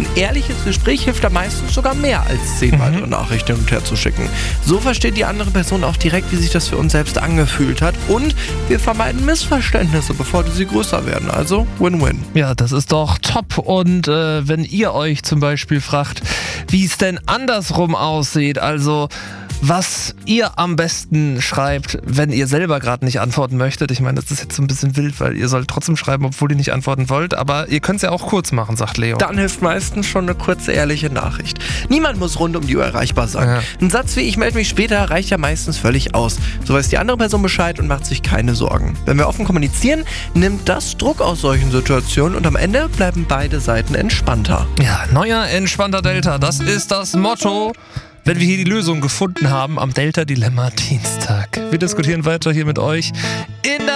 Ein ehrliches Gespräch hilft da meistens sogar mehr als 10 weitere Nachrichten hin und her zu schicken. So versteht die andere Person auch direkt, wie sich das für uns selbst angefühlt hat. Und wir vermeiden Missverständnisse, bevor sie größer werden. Also Win-Win. Ja, das ist doch top. Und wenn ihr euch zum Beispiel fragt, wie es denn andersrum aussieht, also was ihr am besten schreibt, wenn ihr selber gerade nicht antworten möchtet. Ich meine, das ist jetzt so ein bisschen wild, weil ihr sollt trotzdem schreiben, obwohl ihr nicht antworten wollt. Aber ihr könnt es ja auch kurz machen, sagt Leo. Dann hilft meistens schon eine kurze, ehrliche Nachricht. Niemand muss rund um die Uhr erreichbar sein. Ja. Ein Satz wie "Ich melde mich später" reicht ja meistens völlig aus. So weiß die andere Person Bescheid und macht sich keine Sorgen. Wenn wir offen kommunizieren, nimmt das Druck aus solchen Situationen und am Ende bleiben beide Seiten entspannter. Ja, neuer entspannter Delta, das ist das Motto, wenn wir hier die Lösung gefunden haben am Delta Dilemma Dienstag. Wir diskutieren weiter hier mit euch in der